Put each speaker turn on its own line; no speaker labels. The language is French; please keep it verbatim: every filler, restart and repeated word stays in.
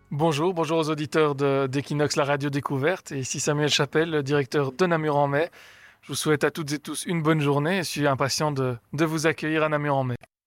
Bonjour, bonjour aux auditeurs de- d'Equinox, la radio découverte. Et ici Samuel Chapelle, le directeur de Namur en mai. Je vous souhaite à toutes et tous une bonne journée et je suis impatient de, de vous accueillir à Namur en mai.